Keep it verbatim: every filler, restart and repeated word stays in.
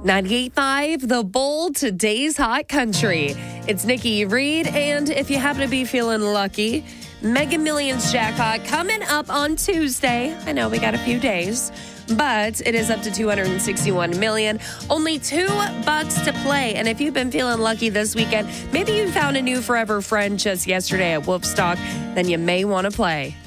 ninety-eight point five, The Bull, today's hot country. It's Nikki Reed, and if you happen to be feeling lucky, Mega Millions jackpot coming up on Tuesday. I know we got a few days, but it is up to two hundred sixty-one million dollars. Only two bucks to play. And if you've been feeling lucky this weekend, maybe you found a new forever friend just yesterday at Wolfstock, then you may want to play.